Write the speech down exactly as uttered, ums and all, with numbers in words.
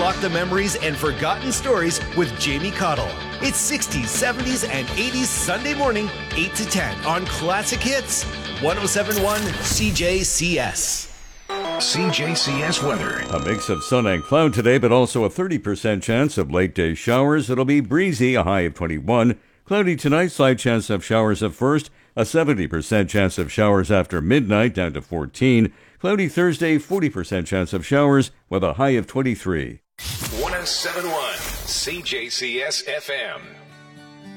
unlock the memories and forgotten stories with Jamie Cottle. It's sixties, seventies, and eighties Sunday morning, eight to ten on Classic Hits, one oh seven point one C J C S. C J C S weather. A mix of sun and cloud today, but also a thirty percent chance of late day showers. It'll be breezy, a high of twenty-one. Cloudy tonight, slight chance of showers at first. A seventy percent chance of showers after midnight, down to fourteen. Cloudy Thursday, forty percent chance of showers with a high of twenty-three. one oh seven point one C J C S F M.